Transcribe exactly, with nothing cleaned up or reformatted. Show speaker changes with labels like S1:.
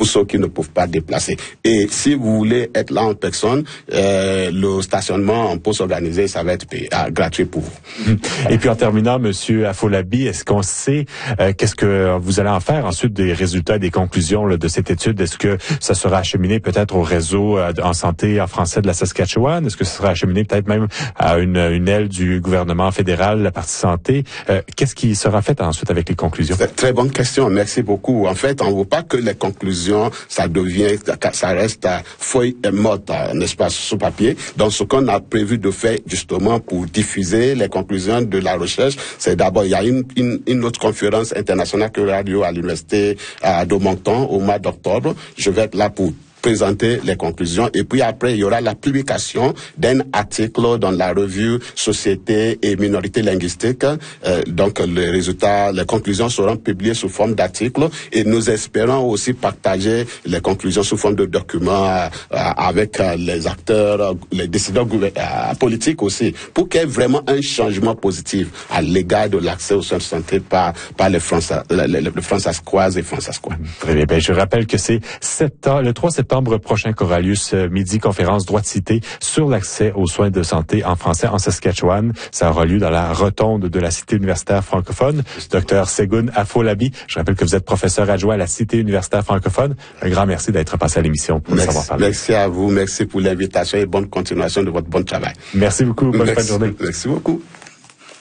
S1: ceux qui ne peuvent pas déplacer. Et si vous voulez être là en personne, euh, le stationnement, on peut s'organiser, ça va être payé, euh, gratuit pour vous.
S2: Et puis en terminant, Monsieur Afolabi, est-ce qu'on sait euh, qu'est-ce que vous allez en faire ensuite des résultats et des conclusions là, de cette étude? Est-ce que ça sera acheminé peut-être au réseau euh, en santé en français de la Saskatchewan? Est-ce que ça sera acheminé peut-être même à une, une aile du gouvernement fédéral, la partie santé? Euh, qu'est-ce qui sera fait ensuite avec les conclusions?
S1: C'est une très bonne question, merci beaucoup. En fait, on ne veut pas que les conclusions, ça devient, ça reste à feuille morte, n'est-ce pas, sous papier. Donc, ce qu'on a prévu de faire justement pour diffuser les conclusions de la recherche, c'est d'abord, il y a une, une, une autre conférence internationale que radio à l'université de Moncton au mois d'octobre. Je vais être là pour présenter les conclusions et puis après il y aura la publication d'un article dans la revue Société et Minorités linguistiques. Euh, donc les résultats, les conclusions seront publiées sous forme d'articles et nous espérons aussi partager les conclusions sous forme de documents euh, avec euh, les acteurs, les décideurs euh, politiques aussi, pour qu'il y ait vraiment un changement positif à l'égard de l'accès aux soins de santé par par les Français, les, les, les Françaiscoises et Françaiscois.
S2: Très bien. Ben, je rappelle que c'est septembre, le trois septembre prochain qu'aura lieu ce midi conférence droit de cité sur l'accès aux soins de santé en français en Saskatchewan. Ça aura lieu dans la rotonde de la Cité universitaire francophone. Docteur Segun Afolabi, je rappelle que vous êtes professeur adjoint à la Cité universitaire francophone. Un grand merci d'être passé à l'émission pour nous avoir parlé.
S1: Merci à vous, merci pour l'invitation et bonne continuation de votre bon travail.
S2: Merci beaucoup, bonne
S1: merci,
S2: fin de journée.
S1: Merci beaucoup.